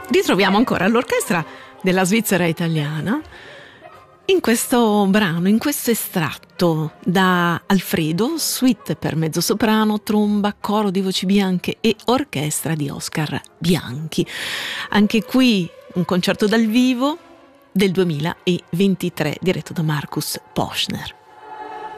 ritroviamo ancora l'orchestra della Svizzera italiana in questo brano, in questo estratto da Alfredo, suite per mezzosoprano, tromba, coro di voci bianche e orchestra di Oscar Bianchi. Anche qui un concerto dal vivo del 2023 diretto da Markus Poschner.